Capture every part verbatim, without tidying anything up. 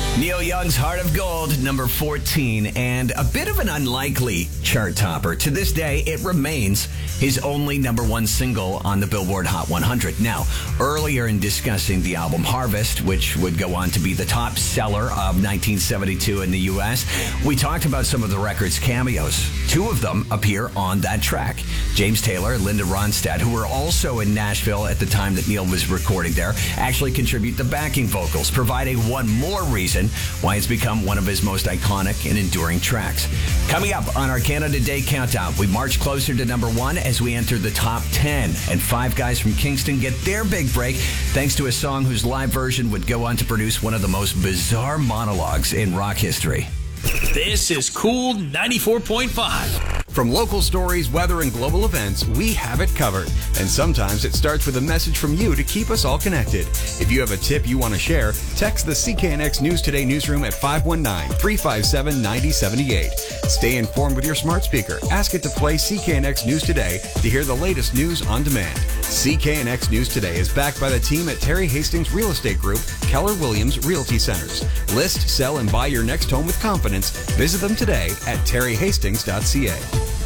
Neil Young's Heart of Gold, number fourteen, and a bit of an unlikely chart topper. To this day, it remains his only number one single on the Billboard Hot one hundred. Now, earlier in discussing the album Harvest, which would go on to be the top seller of nineteen seventy-two in the U S, we talked about some of the record's cameos. Two of them appear on that track. James Taylor and Linda Ronstadt, who were also in Nashville at the time that Neil was recording there, actually contribute the backing vocals, providing one more reason why it's become one of his most iconic and enduring tracks. Coming up on our Canada Day Countdown, we march closer to number one as we enter the top ten. And five guys from Kingston get their big break thanks to a song whose live version would go on to produce one of the most bizarre monologues in rock history. This is Cool ninety-four point five. From local stories, weather, and global events, we have it covered. And sometimes it starts with a message from you to keep us all connected. If you have a tip you want to share, text the C K N X News Today newsroom at five one nine, three five seven, nine zero seven eight. Stay informed with your smart speaker. Ask it to play C K N X News Today to hear the latest news on demand. C K N X News Today is backed by the team at Terry Hastings Real Estate Group, Keller Williams Realty Centers. List, sell, and buy your next home with confidence. Visit them today at terry hastings dot c a.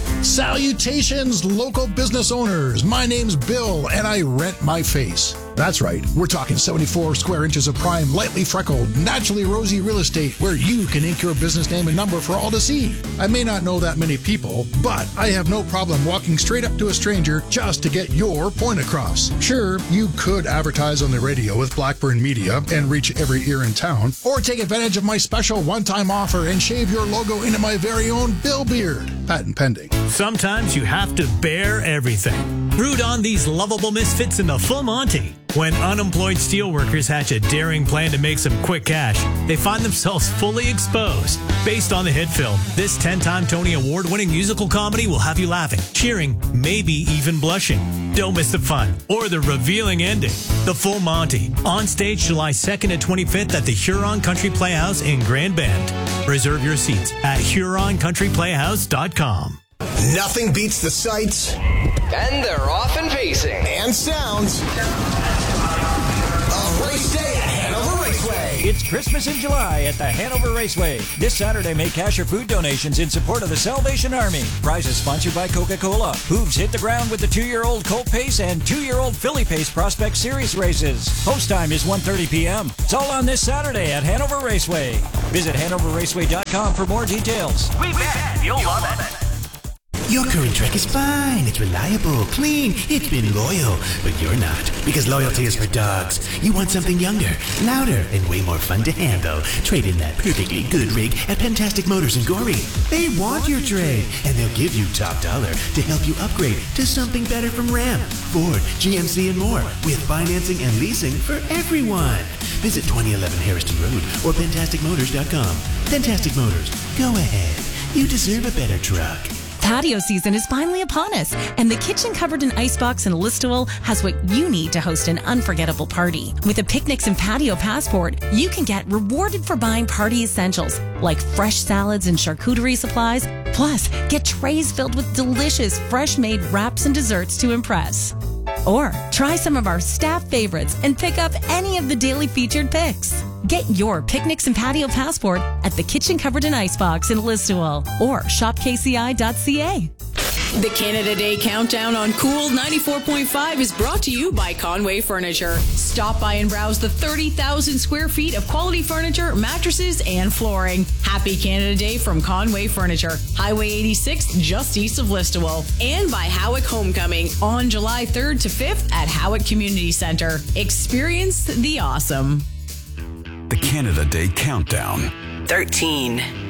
Salutations, local business owners. My name's Bill, and I rent my face. That's right. We're talking seventy-four square inches of prime, lightly freckled, naturally rosy real estate where you can ink your business name and number for all to see. I may not know that many people, but I have no problem walking straight up to a stranger just to get your point across. Sure, you could advertise on the radio with Blackburn Media and reach every ear in town, or take advantage of my special one-time offer and shave your logo into my very own Bill beard. Patent pending. Sometimes you have to bear everything. Root on these lovable misfits in the full Monty. When unemployed steelworkers hatch a daring plan to make some quick cash, they find themselves fully exposed. Based on the hit film, this ten-time Tony Award-winning musical comedy will have you laughing, cheering, maybe even blushing. Don't miss the fun or the revealing ending. The Full Monty, on stage July second and twenty-fifth at the Huron Country Playhouse in Grand Bend. Reserve your seats at huron country playhouse dot com. Nothing beats the sights. And they're off and pacing. And sounds. A race day at Hanover Raceway. It's Christmas in July at the Hanover Raceway. This Saturday, make cash or food donations in support of the Salvation Army. Prizes sponsored by Coca-Cola. Hooves hit the ground with the two-year-old Colt Pace and two-year-old Philly Pace Prospect Series races. Post time is one thirty p.m. It's all on this Saturday at Hanover Raceway. Visit hanover raceway dot com for more details. We bet you'll love it. Your current Trek is fine. It's reliable, clean, it's been loyal. But you're not, because loyalty is for dogs. You want something younger, louder, and way more fun to handle. Trade in that perfectly good rig at Fantastic Motors in Goree. They want your trade, and they'll give you top dollar to help you upgrade to something better from Ram, Ford, G M C, and more, with financing and leasing for everyone. Visit twenty eleven Harrison Road or fantastic motors dot com. Fantastic Motors, go ahead. You deserve a better truck. Patio season is finally upon us, and the kitchen covered in icebox in Listowel has what you need to host an unforgettable party. With a Picnics and Patio Passport, you can get rewarded for buying party essentials like fresh salads and charcuterie supplies. Plus, get trays filled with delicious, fresh-made wraps and desserts to impress. Or try some of our staff favorites and pick up any of the daily featured picks. Get your Picnics and Patio Passport at the Kitchen Covered in Icebox in Listowel or shop k c i dot c a. The Canada Day Countdown on Cool ninety-four point five is brought to you by Conway Furniture. Stop by and browse the thirty thousand square feet of quality furniture, mattresses, and flooring. Happy Canada Day from Conway Furniture, Highway eighty-six, just east of Listowel. And by Howick Homecoming on July third to fifth at Howick Community Center. Experience the awesome. The Canada Day Countdown. thirteen.